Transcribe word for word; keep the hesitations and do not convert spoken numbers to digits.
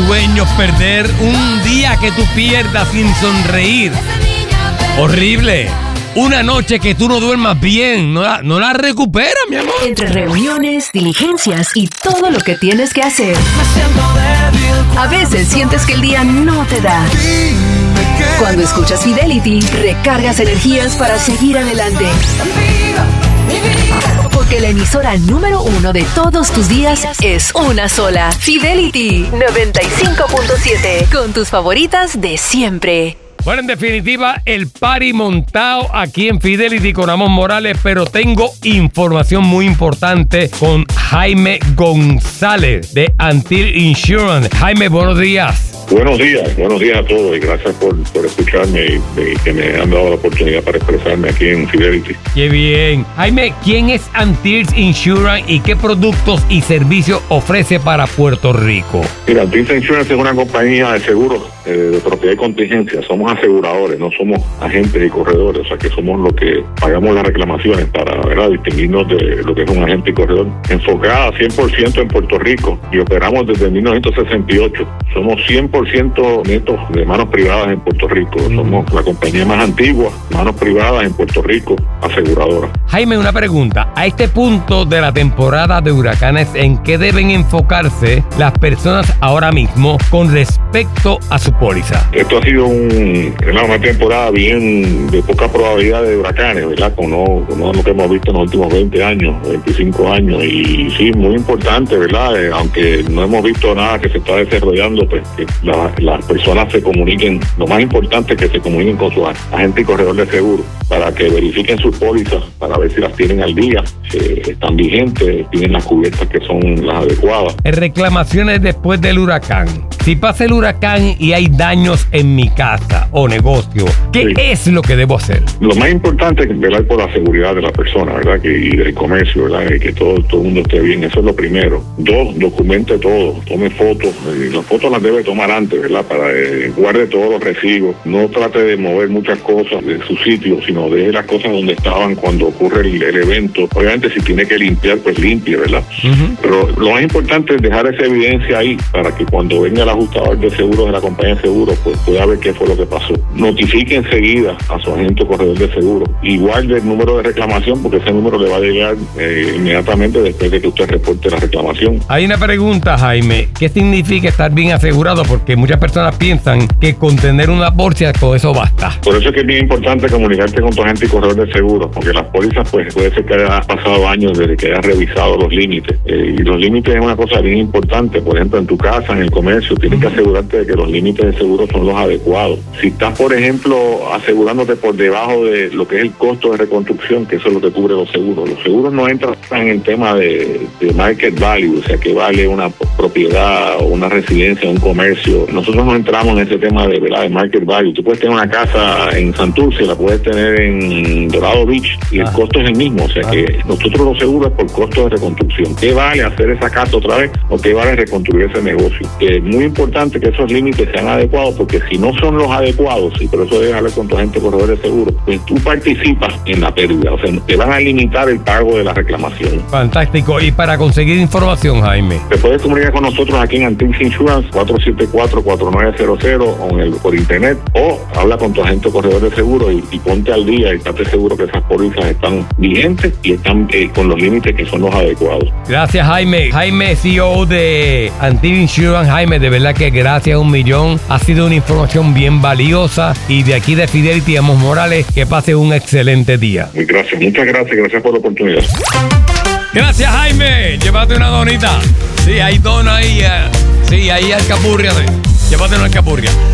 sueños perder, un día que tú pierdas sin sonreír. Horrible. Una noche que tú no duermas bien, no la, no la recuperas, mi amor. Entre reuniones, diligencias y todo lo que tienes que hacer, a veces sientes que el día no te da. Cuando escuchas Fidelity, recargas energías para seguir adelante. Porque la emisora número uno de todos tus días es una sola. Fidelity noventa y cinco punto siete, con tus favoritas de siempre. Bueno, en definitiva, el party montado aquí en Fidelity con Ramón Morales, pero tengo información muy importante con Jaime González de Antil Insurance. Jaime, buenos días. Buenos días, buenos días a todos y gracias por, por escucharme y, y que me han dado la oportunidad para expresarme aquí en Fidelity. Qué bien. Jaime, ¿quién es Antil Insurance y qué productos y servicios ofrece para Puerto Rico? Mira, Antil Insurance es una compañía de seguros eh, de propiedad y contingencia. Somos aseguradores, no somos agentes y corredores, o sea que somos los que pagamos las reclamaciones para, ¿verdad?, distinguirnos de lo que es un agente y corredor. Enfocada cien por ciento en Puerto Rico y operamos desde mil novecientos sesenta y ocho. Somos cien por ciento netos de manos privadas en Puerto Rico. Somos la compañía más antigua, manos privadas en Puerto Rico, aseguradora. Jaime, una pregunta. A este punto de la temporada de huracanes, ¿en qué deben enfocarse las personas ahora mismo con respecto a su póliza? Esto ha sido un, una temporada bien de poca probabilidad de huracanes, ¿verdad? Como, como lo que hemos visto en los últimos veinte años, veinticinco años. Y sí, muy importante, ¿verdad? Eh, aunque no hemos visto nada que se está desarrollando, pues que la, las personas se comuniquen. Lo más importante es que se comuniquen con su agente y corredor de seguro para que verifiquen sus pólizas, para ver si las tienen al día, si están vigentes, tienen las cubiertas que son las adecuadas. En reclamaciones después del huracán. Si pasa el huracán y hay daños en mi casa o negocio, ¿qué sí. es lo que debo hacer? Lo más importante es velar por la seguridad de la persona, ¿verdad? Que, y del comercio, ¿verdad? Y que todo, todo el mundo esté bien. Eso es lo primero. Dos, documente todo. Tome fotos. Eh, las fotos las debe tomar antes, ¿verdad? Para eh, guarde todos los recibos. No trate de mover muchas cosas de su sitio, sino deje las cosas donde estaban cuando ocurre el, el evento. Obviamente, si tiene que limpiar, pues limpie, ¿verdad? Uh-huh. Pero lo más importante es dejar esa evidencia ahí para que cuando venga la ajustador de seguros de la compañía de seguros, pues pueda ver qué fue lo que pasó. Notifique enseguida a su agente o corredor de seguro. Igual del número de reclamación, porque ese número le va a llegar eh, inmediatamente después de que usted reporte la reclamación. Hay una pregunta, Jaime. ¿Qué significa estar bien asegurado? Porque muchas personas piensan que con tener una póliza, con eso basta. Por eso es que es bien importante comunicarte con tu agente y corredor de seguro, porque las pólizas, pues puede ser que haya pasado años desde que hayas revisado los límites. Eh, y los límites es una cosa bien importante. Por ejemplo, en tu casa, en el comercio, tienes que asegurarte de que los límites de seguro son los adecuados. Si estás, por ejemplo, asegurándote por debajo de lo que es el costo de reconstrucción, que eso es lo que cubre los seguros. Los seguros no entran en el tema de, de market value, o sea, que vale una propiedad o una residencia, un comercio. Nosotros no entramos en ese tema de, ¿verdad?, de market value. Tú puedes tener una casa en Santurce, la puedes tener en Dorado Beach y el ah. costo es el mismo. O sea, ah. que nosotros los seguros es por costo de reconstrucción. ¿Qué vale hacer esa casa otra vez o qué vale reconstruir ese negocio? Que es muy importante que esos límites sean adecuados, porque si no son los adecuados, y por eso debes hablar con tu agente corredor de seguro, pues tú participas en la pérdida, o sea, te van a limitar el pago de la reclamación. Fantástico. Y para conseguir información, Jaime, te puedes comunicar con nosotros aquí en Antil Insurance, cuatro siete cuatro, cuatro nueve cero cero, o en el, por internet, o habla con tu agente corredor de seguro y, y ponte al día y estate seguro que esas pólizas están vigentes y están eh, con los límites que son los adecuados. Gracias, Jaime. Jaime, C E O de Antil Insurance. Jaime, de verdad que gracias un millón. Ha sido una información bien valiosa. Y de aquí de Fidelity, Amos Morales, que pase un excelente día. Muy gracias, muchas gracias, gracias por la oportunidad. Gracias, Jaime. Llévate una donita. Sí, hay dona ahí. Uh, sí, ahí alcapurria. Llévate una alcapurria.